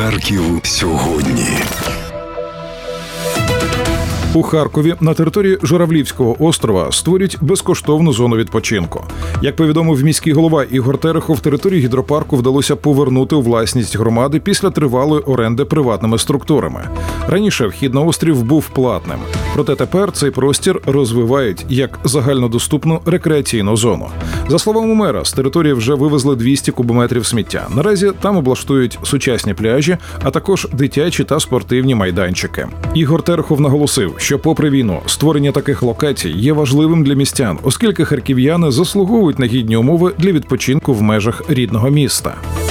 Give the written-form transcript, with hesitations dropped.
Харків сьогодні. У Харкові на території Журавлівського острова створюють безкоштовну зону відпочинку. Як повідомив міський голова Ігор Терехов, територію гідропарку вдалося повернути у власність громади після тривалої оренди приватними структурами. Раніше вхід на острів був платним, проте тепер цей простір розвивають як загальнодоступну рекреаційну зону. За словами мера, з території вже вивезли 200 кубометрів сміття. Наразі там облаштують сучасні пляжі, а також дитячі та спортивні майданчики. Ігор Терехов наголосив, що попри війну створення таких локацій є важливим для містян, оскільки харків'яни заслуговують на гідні умови для відпочинку в межах рідного міста.